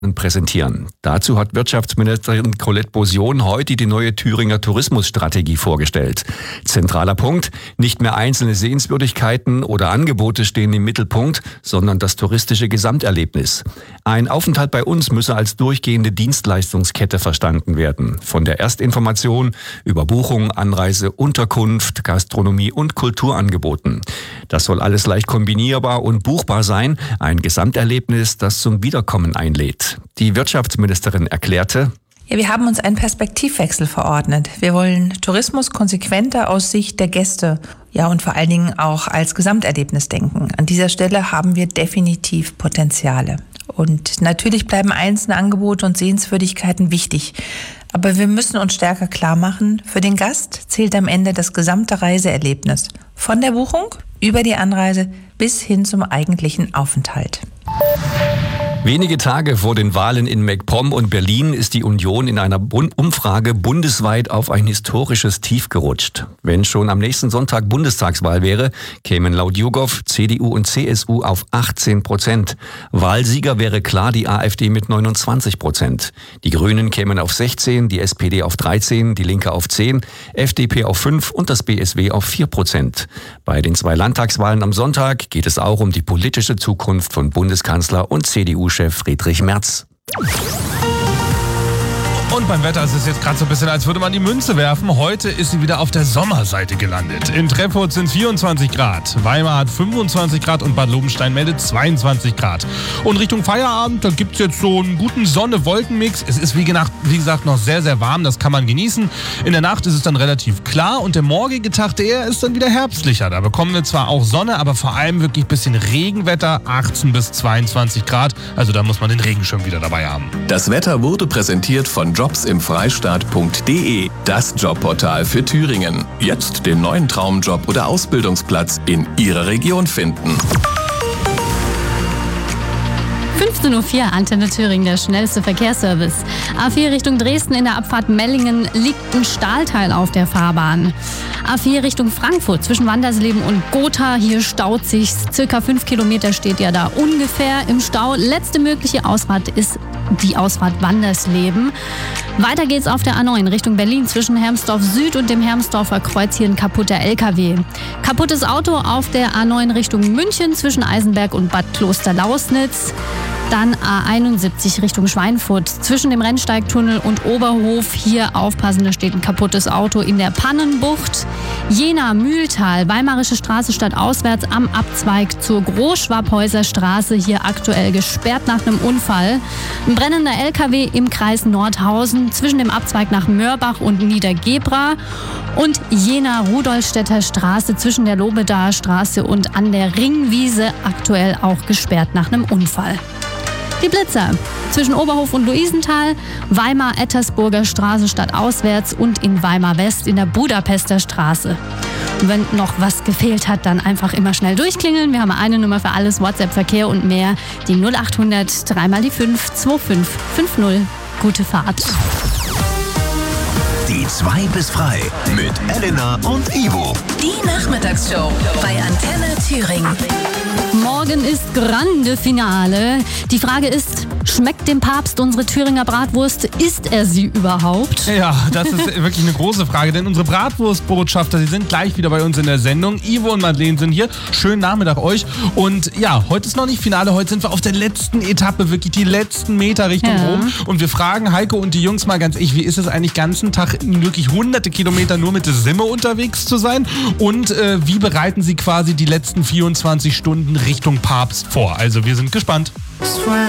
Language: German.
präsentieren. Dazu hat Wirtschaftsministerin Colette Beausion heute die neue Thüringer Tourismusstrategie vorgestellt. Zentraler Punkt: nicht mehr einzelne Sehenswürdigkeiten oder Angebote stehen im Mittelpunkt, sondern das touristische Gesamterlebnis. Ein Aufenthalt bei uns müsse als durchgehende Dienstleistungskette verstanden werden. Von der Erstinformation über Buchung, Anreise, Unterkunft, Gastronomie und Kulturangeboten. Das soll alles leicht kombinierbar und buchbar sein. Ein Gesamterlebnis, das zum Wiederkommen einlädt. Die Wirtschaftsministerin erklärte: Ja, wir haben uns einen Perspektivwechsel verordnet. Wir wollen Tourismus konsequenter aus Sicht der Gäste, und vor allen Dingen auch als Gesamterlebnis denken. An dieser Stelle haben wir definitiv Potenziale. Und natürlich bleiben einzelne Angebote und Sehenswürdigkeiten wichtig. Aber wir müssen uns stärker klar machen, für den Gast zählt am Ende das gesamte Reiseerlebnis. Von der Buchung über die Anreise bis hin zum eigentlichen Aufenthalt. Wenige Tage vor den Wahlen in MacPom und Berlin ist die Union in einer Umfrage bundesweit auf ein historisches Tief gerutscht. Wenn schon am nächsten Sonntag Bundestagswahl wäre, kämen laut YouGov CDU und CSU auf 18%. Wahlsieger wäre klar die AfD mit 29%. Die Grünen kämen auf 16%, die SPD auf 13%, die Linke auf 10%, FDP auf 5% und das BSW auf 4%. Bei den 2 Landtagswahlen am Sonntag geht es auch um die politische Zukunft von Bundeskanzler und CDU-Chef Friedrich Merz. Und beim Wetter ist es jetzt gerade so ein bisschen, als würde man die Münze werfen. Heute ist sie wieder auf der Sommerseite gelandet. In Treffurt sind es 24 Grad, Weimar hat 25 Grad und Bad Lobenstein meldet 22 Grad. Und Richtung Feierabend, da gibt es jetzt so einen guten Sonne-Wolken-Mix. Es ist wie gesagt noch sehr, sehr warm, das kann man genießen. In der Nacht ist es dann relativ klar und der morgige Tag, der ist dann wieder herbstlicher. Da bekommen wir zwar auch Sonne, aber vor allem wirklich ein bisschen Regenwetter, 18 bis 22 Grad. Also da muss man den Regenschirm wieder dabei haben. Das Wetter wurde präsentiert von jobsimfreistaat.de, das Jobportal für Thüringen. Jetzt den neuen Traumjob oder Ausbildungsplatz in Ihrer Region finden. 15.04 Uhr, Antenne Thüringen, der schnellste Verkehrsservice. A4 Richtung Dresden in der Abfahrt Mellingen liegt ein Stahlteil auf der Fahrbahn. A4 Richtung Frankfurt zwischen Wandersleben und Gotha, hier staut sich's. Circa 5 Kilometer steht ja da ungefähr im Stau. Letzte mögliche Ausfahrt ist die Ausfahrt Wandersleben. Weiter geht's auf der A9 Richtung Berlin zwischen Hermsdorf Süd und dem Hermsdorfer Kreuz, hier ein kaputter LKW. Kaputtes Auto auf der A9 Richtung München zwischen Eisenberg und Bad Klosterlausnitz. Dann A71 Richtung Schweinfurt zwischen dem Rennsteigtunnel und Oberhof. Hier aufpassen, da steht ein kaputtes Auto in der Pannenbucht. Jena-Mühltal, Weimarische Straße stadtauswärts am Abzweig zur Großschwabhäuser Straße. Hier aktuell gesperrt nach einem Unfall. Ein brennender LKW im Kreis Nordhausen zwischen dem Abzweig nach Mörbach und Niedergebra. Und Jena-Rudolstädter Straße zwischen der Lobedaer Straße und an der Ringwiese aktuell auch gesperrt nach einem Unfall. Die Blitzer zwischen Oberhof und Luisenthal, Weimar-Ettersburger Straße stadtauswärts und in Weimar West in der Budapester Straße. Und wenn noch was gefehlt hat, dann einfach immer schnell durchklingeln. Wir haben eine Nummer für alles, WhatsApp, Verkehr und mehr. Die 0800 3 mal die 5 2550. Gute Fahrt. Die 2 bis frei mit Elena und Ivo. Die Nachmittagsshow bei Antenne Thüringen. Morgen ist Grande Finale. Die Frage ist, schmeckt dem Papst unsere Thüringer Bratwurst? Isst er sie überhaupt? Ja, das ist wirklich eine große Frage, denn unsere Bratwurstbotschafter, die sind gleich wieder bei uns in der Sendung. Ivo und Madeleine sind hier. Schönen Nachmittag euch. Und ja, heute ist noch nicht Finale, heute sind wir auf der letzten Etappe, wirklich die letzten Meter Richtung Rom. Und wir fragen Heiko und die Jungs mal ganz ehrlich, wie ist es eigentlich ganzen Tag wirklich hunderte Kilometer nur mit der Simme unterwegs zu sein? Und wie bereiten sie quasi die letzten 24 Stunden Richtung Papst vor? Also wir sind gespannt.